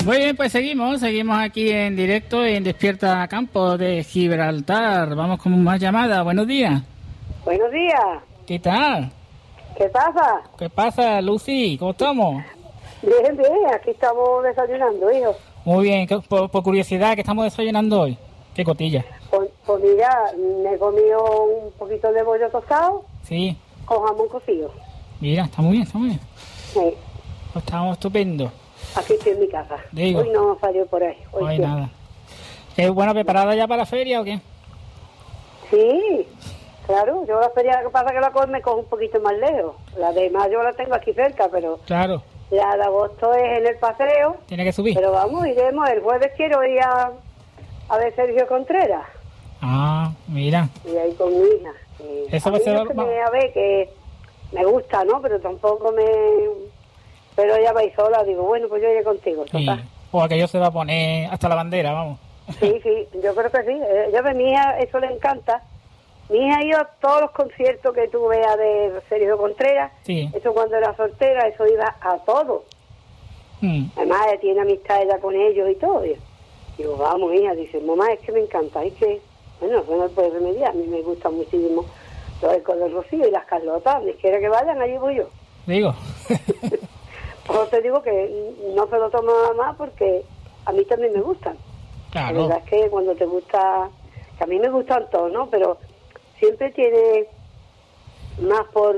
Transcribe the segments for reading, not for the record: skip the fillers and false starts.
Muy bien, pues seguimos aquí en directo en Despierta Campo de Gibraltar. Vamos con más llamadas. Buenos días. Buenos días. ¿Qué tal? ¿Qué pasa? ¿Qué pasa, Lucy? ¿Cómo estamos? Bien, aquí estamos desayunando, hijo. Muy bien, por curiosidad, ¿qué estamos desayunando hoy? ¿Qué cotilla? Pues mira, me he comido un poquito de bollo tostado. Sí. Con jamón cocido. Mira, está muy bien, está muy bien. Sí. Estamos estupendo. Aquí estoy en mi casa. Digo. Hoy no salió por ahí. Hoy nada. ¿Es bueno preparada ya para la feria o qué? Sí, claro. Yo la feria, lo que pasa es que la me cojo un poquito más lejos. La de mayo la tengo aquí cerca, pero... Claro. La de agosto es en el paseo. Tiene que subir. Pero vamos, iremos. El jueves quiero ir a ver Sergio Contreras. Ah, mira. Y ahí con mi hija. Eso va a ser... A ver, que me gusta, ¿no? Pero tampoco me... Pero ella va a ir sola. Digo, bueno, pues yo iré contigo. Sí. O aquello se va a poner hasta la bandera, vamos. Sí, yo creo que sí. Ella, a mi hija eso le encanta. Mi hija ha ido a todos los conciertos que tú veas de Sergio Contreras. Sí. Eso cuando era soltera, eso iba a todo. Además, ella tiene amistad ella con ellos y todo. Digo, vamos, hija. Dice, mamá, es que me encanta. Es que, bueno, eso no puede remediar. A mí me gusta muchísimo los Ecos del Rocío y las Carlotas. Donde quiera que vayan, allí voy yo. Digo. Pues te digo que no se lo tomo nada más porque a mí también me gustan. Claro. La verdad es que cuando te gusta, que a mí me gustan todos, ¿no? Pero siempre tiene más por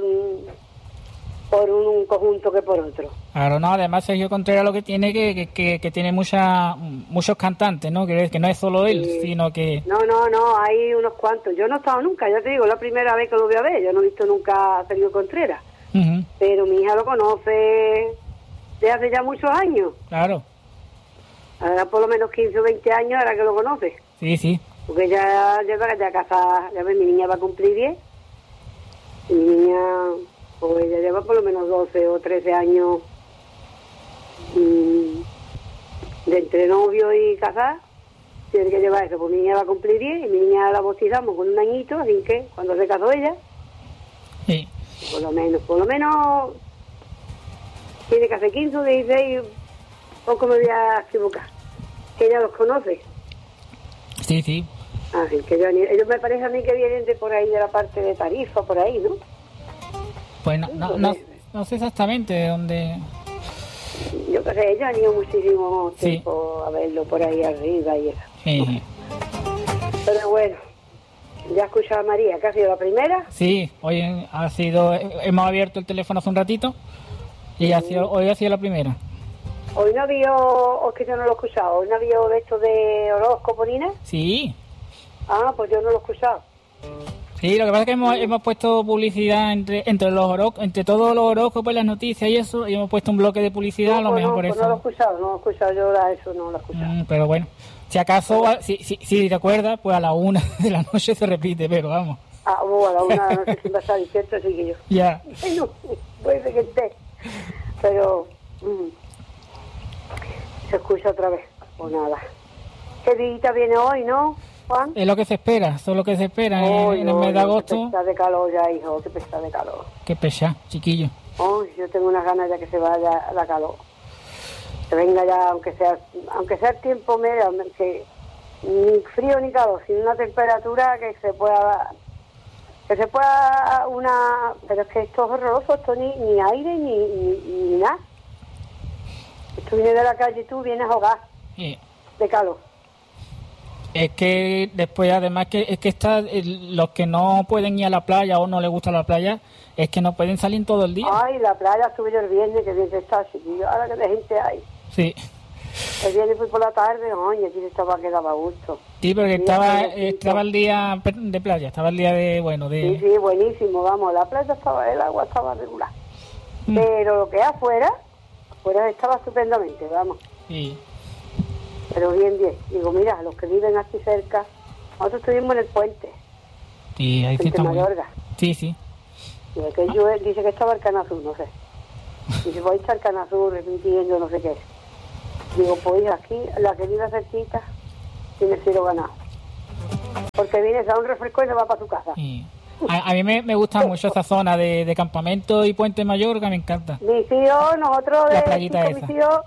un conjunto que por otro. Claro, no, además Sergio Contreras lo que tiene que tiene muchos cantantes, ¿no? Que no es solo él, sino que... No, hay unos cuantos. Yo no he estado nunca, ya te digo, la primera vez que lo voy a ver. Yo no he visto nunca a Sergio Contreras. Uh-huh. Pero mi hija lo conoce de hace ya muchos años. Claro. Ahora por lo menos 15 o 20 años ahora que lo conoce. Sí, sí. Porque ya casada, ya ves, mi niña va a cumplir 10. Y mi niña, pues ella lleva por lo menos 12 o 13 años de entre novio y casada. Tiene que llevar eso, pues mi niña va a cumplir 10 y mi niña la bautizamos con un añito, así que cuando se casó ella, sí. Por lo menos tiene que hacer 15 o 16, poco me voy a equivocar. Que ella los conoce. Sí, sí. Así que ellos me parece a mí que vienen de por ahí, de la parte de Tarifa, por ahí, ¿no? Pues no sé exactamente de dónde... Yo creo que ella ha ido muchísimo tiempo a verlo por ahí arriba y eso. Sí. Pero bueno, ya escuchaba a María, que ha sido la primera. Sí, hoy hemos abierto el teléfono hace un ratito y hoy ha sido la primera. Hoy no había, o es que yo no lo he escuchado, hoy no había de esto de horóscopo, Nina. Sí. Ah, pues yo no lo he escuchado. Sí, lo que pasa es que hemos puesto publicidad entre los entre todos los horóscopos y las noticias y eso, y hemos puesto un bloque de publicidad, a lo mejor por eso. No lo he escuchado, yo eso no lo he escuchado. Pero bueno, si acaso, si te acuerdas, pues a la 1 de la noche se repite, pero vamos. A la 1 de la noche sin pasar cierto, así que yo. Ya. Bueno, puede ser que esté, pero se escucha otra vez, o nada. ¿Qué día viene hoy, no, Juan? Es lo que se espera, eso es lo que se espera en el mes de agosto. Qué pesada de calor ya, hijo, qué pesada de calor. Qué pesada, chiquillo. Yo tengo unas ganas ya que se vaya la calor. Que venga ya, aunque sea el tiempo medio, que ni frío ni calor, sino una temperatura que se pueda pero es que esto es horroroso, esto ni aire ni nada. Tú vienes de la calle y tú vienes a ahogar de calor. Es que después, además, los que no pueden ir a la playa o no les gusta la playa, es que no pueden salir todo el día. Ay, la playa estuve yo el viernes, que bien se está, chiquillo, ahora que de gente hay. Sí. El viernes fui por la tarde, oye, aquí quedaba a gusto. Sí, porque estaba el día de playa, estaba el día de... Sí, buenísimo, vamos, la playa el agua estaba regular. Pero lo que es afuera estaba estupendamente, vamos. Sí. Pero bien. Digo, mira, los que viven aquí cerca, nosotros estuvimos en el puente. Sí, ahí sí está muy... Sí. Y aquello dice que estaba el Canazú, no sé. Dice, voy a estar el Canazú repitiendo no sé qué. Digo, pues aquí, la que vive cerquita, tiene cielo ganado. Porque vienes a un refresco y se va para tu casa. Sí. A mí me gusta mucho esa zona de campamento y Puente Mayorga, me encanta. Mi tío, nosotros la playita mi tío,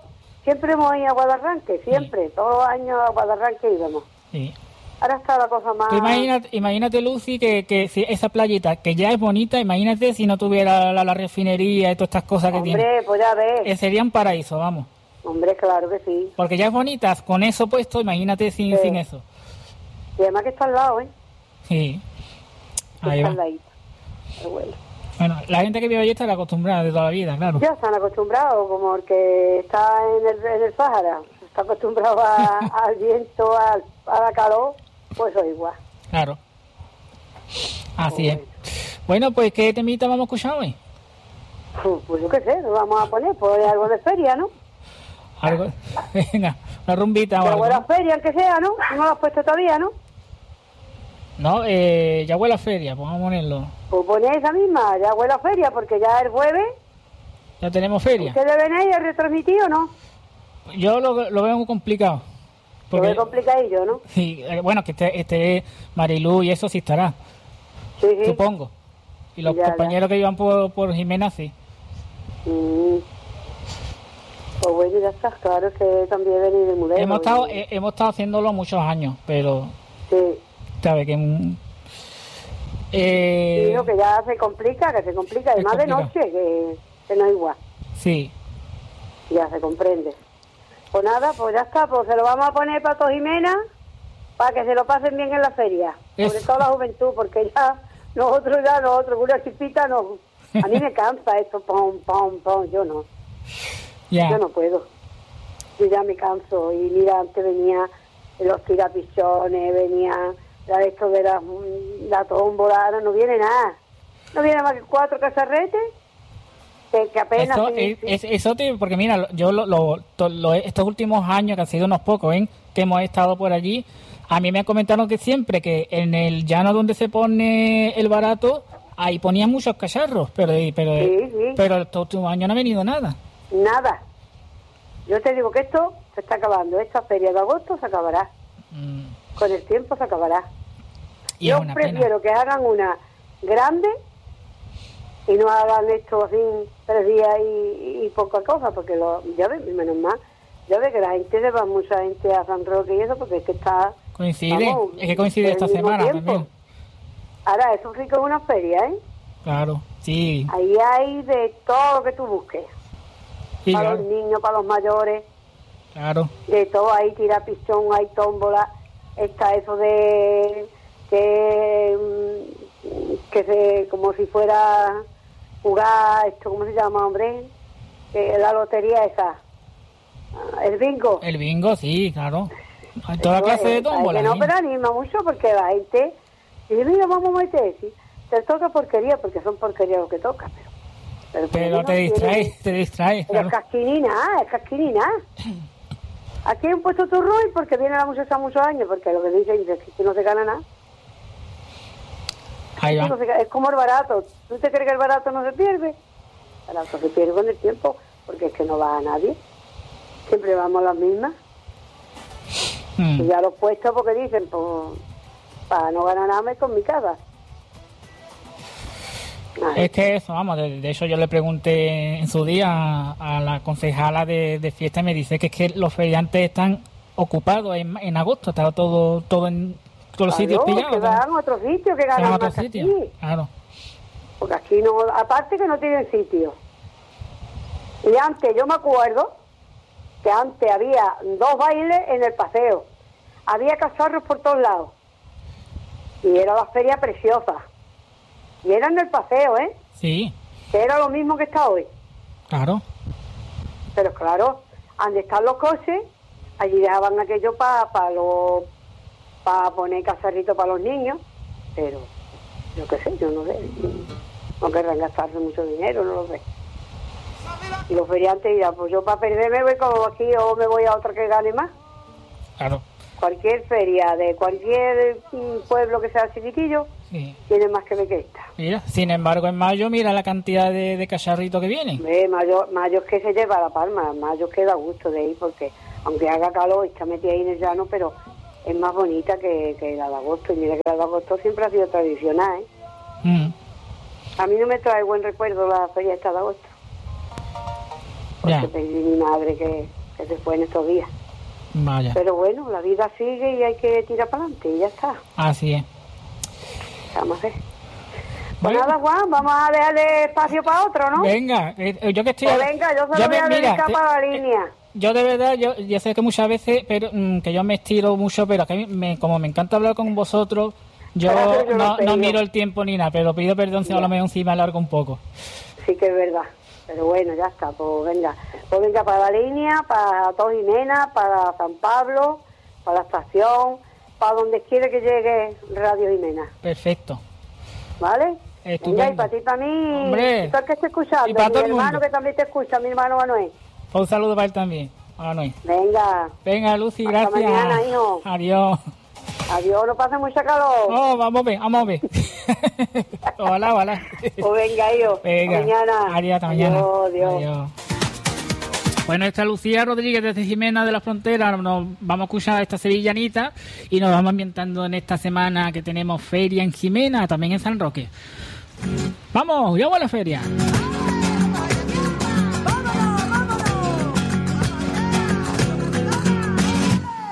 Siempre hemos ido a Guadarranque, siempre, sí. todos los años a Guadarranque íbamos. Sí. Ahora está la cosa más... Imagínate, Lucy, que si esa playita, que ya es bonita, imagínate si no tuviera la refinería y todas estas cosas que tiene. Hombre, pues ya ves. Sería un paraíso, vamos. Hombre, claro que sí. Porque ya es bonita, con eso puesto, imagínate sin eso. Y además que está al lado, ¿eh? Sí. Ahí está va. al ladito. Bueno, la gente que vive allí está acostumbrada de toda la vida, claro. Ya están acostumbrados, como el que está en el Sáhara. Está acostumbrado al viento, a la calor, pues eso igual. Claro. Así es. Bueno, pues, ¿qué temita vamos a escuchar hoy? Pues yo qué sé, nos vamos a poner pues algo de feria, ¿no? Algo, venga, una rumbita o Ya algo. huele a feria, aunque sea, ¿no? No lo has puesto todavía, ¿no? No, ya huele a feria, pues vamos a ponerlo. Pues ponéis esa misma, ya huele a feria, porque ya es jueves. Ya tenemos feria. ¿Ustedes venís a retransmitir o no? Yo lo veo muy complicado. Lo veo complicadillo, ¿no? Sí, bueno, que este Marilú y eso sí estará, sí. Supongo. Y los compañeros que iban por Jimena, sí. Pues bueno, ya está, claro que también venir de Mudelo. Hemos estado haciéndolo muchos años, pero... Sí. Sabe que... Digo que ya se complica, además de noche, que no es igual. Sí. Ya se comprende. Pues nada, pues ya está, pues se lo vamos a poner para Jimena, para que se lo pasen bien en la feria. Sobre todo la juventud, porque ya nosotros, una chispita, no. A mí me cansa esto, pom, yo no. Yeah. Yo no puedo. Yo ya me canso. Y mira, antes venía los tirapichones, venía esto de la tómbola, ahora no viene nada. No viene más que 4 cacharretes, que apenas... Porque mira, yo estos últimos años, que han sido unos pocos, que hemos estado por allí, a mí me comentaron que siempre que en el llano donde se pone el barato, ahí ponían muchos cacharros, pero estos últimos años no ha venido nada. Nada. Yo te digo que esto se está acabando. Esta feria de agosto se acabará. Con el tiempo se acabará. Yo prefiero que hagan una grande y no hagan esto así 3 días y poca cosa, porque ya ves, menos mal, ya ves que la gente se va, mucha gente a San Roque y eso, porque es que está... coincide esta semana también. Ahora, eso sí que es una feria, ¿eh? Claro, sí. Ahí hay de todo lo que tú busques. Sí, para los niños, para los mayores. Claro. De todo, hay tirapichón, hay tómbola, está eso de que se, como si fuera jugar, ¿cómo se llama, hombre? La lotería esa. El bingo. El bingo, sí, claro. Hay toda clase de tómbola. Que no, pero anima mucho porque la gente dice, mira, vamos a meter, sí. Te toca porquería, porque son porquerías lo que toca, pero te distrae. Pero claro. Es casquinina. Aquí hay un puesto turrón porque viene la muchacha muchos años, porque lo que dicen es que no se gana nada. Es como el barato. ¿Tú te crees que el barato no se pierde? El barato se pierde con el tiempo, porque es que no va a nadie. Siempre vamos las mismas. Y ya los puestos porque dicen, pues, para no ganar nada me con mi casa. Es que eso, vamos, de hecho yo le pregunté en su día a la concejala de fiesta y me dice que es que los feriantes están ocupados en agosto, está todo en todos los sitios pillados. Que van a otro sitio, que ganan más aquí. Claro. Porque aquí no, aparte que no tienen sitio. Y antes, yo me acuerdo que antes había 2 bailes en el paseo, había cacharros por todos lados y era la feria preciosa. Y era en el paseo, ¿eh? Sí. Que era lo mismo que está hoy. Claro. Pero claro, donde están los coches, allí dejaban aquello para poner cacharritos para los niños. Pero, yo qué sé, yo no sé. No querrán gastarse mucho dinero, no lo sé. Y los feriantes dirán, pues yo para perderme voy como aquí o me voy a otra que gane más. Claro. Cualquier feria de cualquier pueblo que sea chiquitillo, sí, tiene más que ver que esta. Mira, sin embargo, en mayo, mira la cantidad de cacharritos que vienen. Mayo es que se lleva la palma, mayo es que da gusto de ir, porque aunque haga calor, está metida ahí en el llano, pero es más bonita que la de agosto. Y mira que la de agosto siempre ha sido tradicional, ¿eh? A mí no me trae buen recuerdo la feria esta de agosto. Porque pedí a mi madre que se fue en estos días. Vaya. Pero bueno, la vida sigue y hay que tirar para adelante y ya está. Así es. Vamos a ver. Pues nada, Juan, vamos a dejarle espacio para otro, ¿no? Venga, yo que estoy... Pues venga, yo se lo voy a dedicar para la línea. Yo de verdad, yo sé que muchas veces, pero que yo me estiro mucho, pero que a mí, como me encanta hablar con vosotros, yo no miro el tiempo ni nada, pero pido perdón si a lo mejor encima alargo un poco. Sí que es verdad, pero bueno, ya está, pues venga para la línea, para Tos Jimena, para San Pablo, para la estación, para donde quiera que llegue Radio Jimena. Perfecto. ¿Vale? Estupendo. Venga, y para ti, para mí, hombre, tú el que esté escuchando, y para mi todo el hermano mundo, que también te escucha, mi hermano Manuel. Un saludo para él también, Manuel. Venga, Lucy, hasta gracias. mañana, hijo. Adiós. Adiós, no pase mucha calor. Oh, vamos a ver. Ojalá. Pues venga, hijo. Venga. Mañana. Adiós, hasta mañana. Adiós. Bueno, esta Lucía Rodríguez desde Jimena de la Frontera. Nos vamos a escuchar esta sevillanita y nos vamos ambientando en esta semana que tenemos feria en Jimena, también en San Roque. Vamos a la feria.